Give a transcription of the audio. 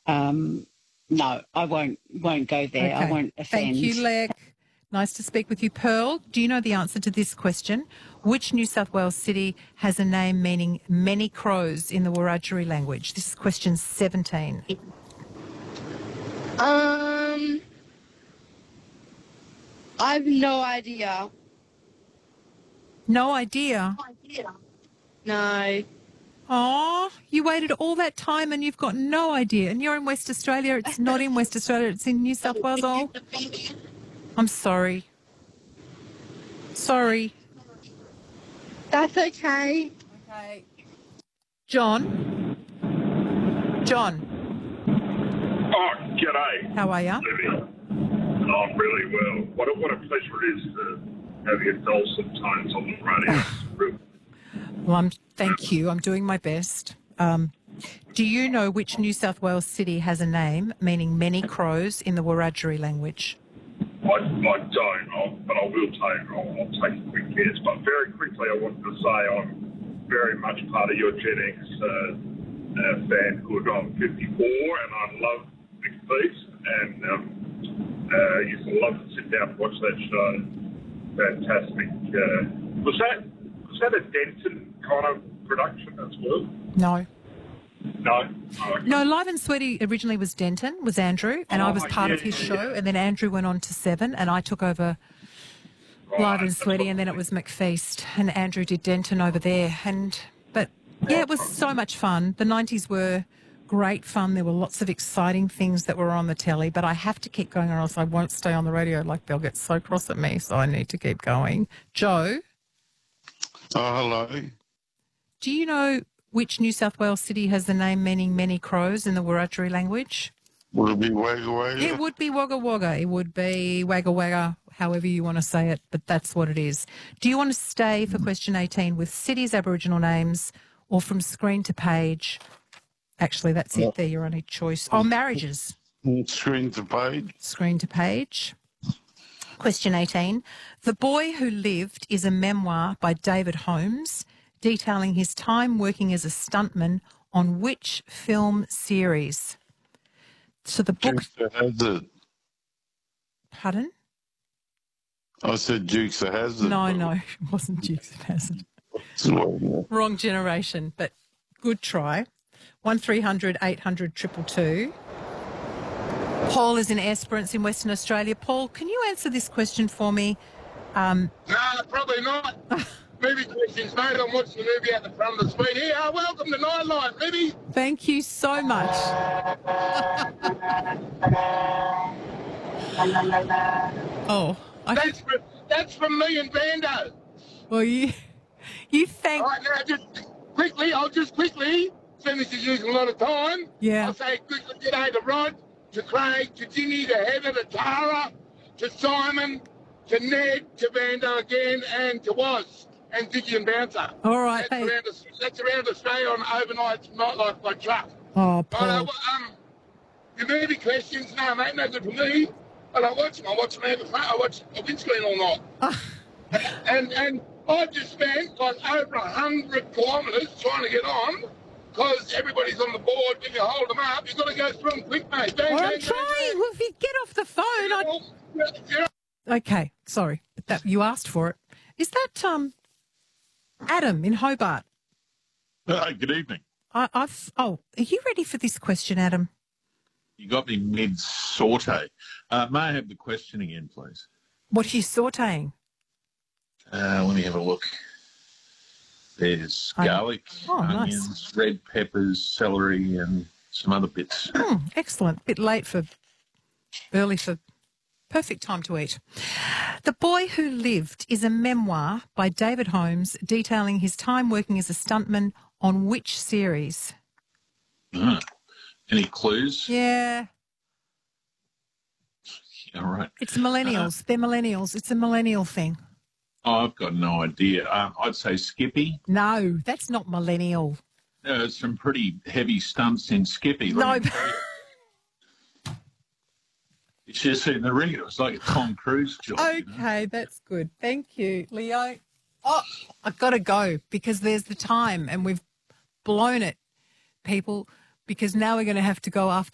No, I won't go there. I won't offend. Thank you, Lek. Nice to speak with you. Pearl, do you know the answer to this question? Which New South Wales city has a name meaning many crows in the Wiradjuri language? This is question 17. I have no idea. No idea? No. Oh, you waited all that time and you've got no idea. And you're in West Australia. It's not in West Australia. It's in New South Wales. Oh, I'm sorry. Sorry. That's okay. Okay. John? John? Oh, g'day. How are you? Libby. I'm really well. What a pleasure it is to have your dulcet tones on the radio. Well, thank you. I'm doing my best. Do you know which New South Wales city has a name meaning many crows in the Wiradjuri language? I don't, but I will I'll take a quick guess. But very quickly, I wanted to say I'm very much part of your Gen X fanhood. I'm 54 and I love McFeast and used to love to sit down and watch that show. Fantastic. Was that a Denton kind of production as well? No. No? Oh, okay. No, Live and Sweaty originally was Denton, was Andrew, and I was part of his show, and then Andrew went on to Seven, and I took over Live and Sweaty, and then it was McFeast, and Andrew did Denton over there. But it was so much fun. The 90s were great fun. There were lots of exciting things that were on the telly, but I have to keep going or else I won't stay on the radio. Like, they'll get so cross at me, so I need to keep going. Joe? Oh, hello. Do you know which New South Wales city has the name meaning many crows in the Wiradjuri language? Would it be Wagga Wagga? It would be Wagga Wagga. It would be Wagga Wagga, however you want to say it, but that's what it is. Do you want to stay for question 18 with cities, Aboriginal names, or from screen to page? Actually, that's it there, your only choice. Oh, marriages. Screen to page. Screen to page. Question 18. The Boy Who Lived is a memoir by David Holmes detailing his time working as a stuntman on which film series? So the book... Dukes of Hazzard. Pardon? I said Dukes of Hazzard. No, it wasn't Dukes of Hazzard. Wrong generation, but good try. 1300 800 222. Paul is in Esperance in Western Australia. Paul, can you answer this question for me? No, probably not. Movie questions, mate. I'm watching the movie out the front of the screen here. Welcome to Nightlife, Libby. Thank you so much. That's from me and Bando. Well, you thank... All right, now, I'll just quickly, since is using a lot of time, I'll say quickly g'day to Rod, to Craig, to Ginny, to Heather, to Tara, to Simon, to Ned, to Bando again, and to Woz. And Vicky and Bouncer. All right. That's around Australia on overnight Nightlife by truck. Oh, Paul. Your movie questions, no, mate, no good for me. I don't watch them. I watch them out the front. I watch a windscreen all night. And I've just spent like over 100 kilometres trying to get on because everybody's on the board. If you hold them up, you've got to go through them quick, mate. I'm trying. Well, if you get off the phone, Okay, sorry. But you asked for it. Is that Adam in Hobart? Good evening. Are you ready for this question, Adam? You got me mid-saute. May I have the question again, please? What are you sautéing? Let me have a look. There's garlic, onions, red peppers, celery, and some other bits. Excellent. Bit late for... Early for... Perfect time to eat. The Boy Who Lived is a memoir by David Holmes detailing his time working as a stuntman on which series? Any clues? Yeah. All right. It's millennials. They're millennials. It's a millennial thing. Oh, I've got no idea. I'd say Skippy. No, that's not millennial. Some pretty heavy stunts in Skippy. No. It's just in the ring. It was like a Tom Cruise job. Okay, that's good. Thank you, Leo. Oh, I've got to go because there's the time and we've blown it, people, because now we're going to have to go after